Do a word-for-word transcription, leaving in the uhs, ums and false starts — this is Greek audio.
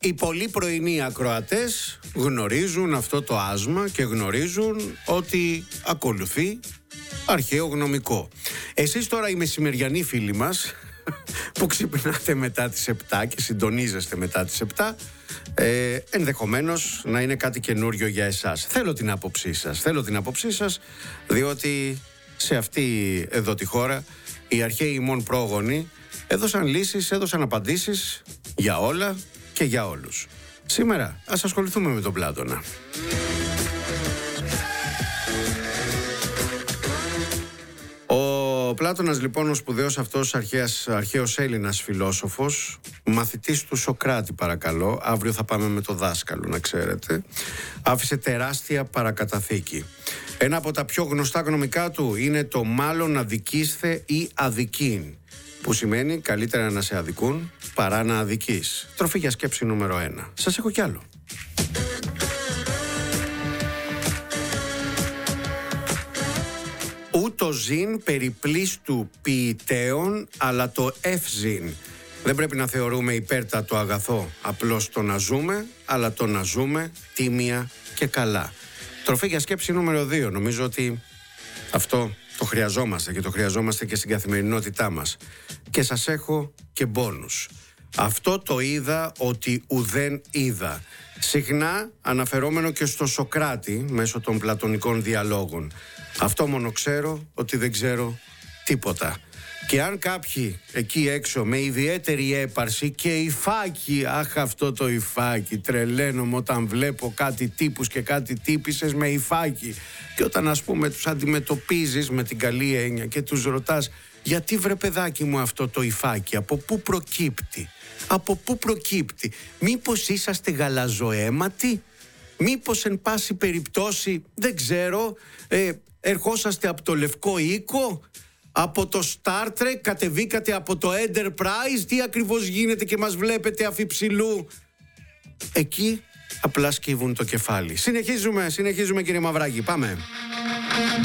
Οι πολύ πρωινοί ακροατές γνωρίζουν αυτό το άσμα και γνωρίζουν ότι ακολουθεί αρχαίο γνωμικό. Εσείς τώρα οι μεσημεριανοί φίλοι μας που ξυπνάτε μετά τις επτά και συντονίζεστε μετά τις επτά, ε, ενδεχομένως να είναι κάτι καινούριο για εσάς. Θέλω την άποψή σας, θέλω την άποψή σας, διότι σε αυτή εδώ τη χώρα οι αρχαίοι ημών πρόγονοι έδωσαν λύσεις, έδωσαν απαντήσεις για όλα και για όλους. Σήμερα ας ασχοληθούμε με τον Πλάτωνα. Ο Πλάτωνας λοιπόν, ο σπουδαίος αυτός αρχαίος, αρχαίος Έλληνας φιλόσοφος, μαθητής του Σοκράτη παρακαλώ, αύριο θα πάμε με το δάσκαλο να ξέρετε, άφησε τεράστια παρακαταθήκη. Ένα από τα πιο γνωστά γνωμικά του είναι το μάλλον αδικήσθε ή αδικήν, που σημαίνει καλύτερα να σε αδικούν παρά να αδικείς. Τροφή για σκέψη νούμερο ένα. Σας έχω κι άλλο. Ούτω ζήν περιπλήστου ποιητέων, αλλά το ευζήν. Δεν πρέπει να θεωρούμε υπέρτατο αγαθό απλώς το να ζούμε, αλλά το να ζούμε τίμια και καλά. Τροφή για σκέψη νούμερο δύο. Νομίζω ότι αυτό το χρειαζόμαστε και το χρειαζόμαστε και στην καθημερινότητά μας. Και σας έχω και μπόνους. Αυτό το είδα ότι ουδέν είδα. Συχνά αναφερόμενο και στο Σοκράτη μέσω των πλατωνικών διαλόγων. Αυτό μόνο ξέρω, ότι δεν ξέρω τίποτα. Και αν κάποιοι εκεί έξω με ιδιαίτερη έπαρση και υφάκι, αχ αυτό το υφάκι, τρελαίνομαι όταν βλέπω κάτι τύπους και κάτι τύπισσες με υφάκι. Και όταν ας πούμε τους αντιμετωπίζεις με την καλή έννοια και τους ρωτάς, γιατί βρε παιδάκι μου αυτό το υφάκι, από πού προκύπτει, από πού προκύπτει, μήπως είσαστε γαλαζοαίματοι, μήπως εν πάση περιπτώσει, δεν ξέρω, ε, ερχόσαστε από το Λευκό Οίκο, από το Star Trek, κατεβήκατε από το Enterprise, τι ακριβώς γίνεται και μας βλέπετε αφιψηλού. Εκεί απλά σκύβουν το κεφάλι. Συνεχίζουμε, συνεχίζουμε κύριε Μαυράκη, πάμε.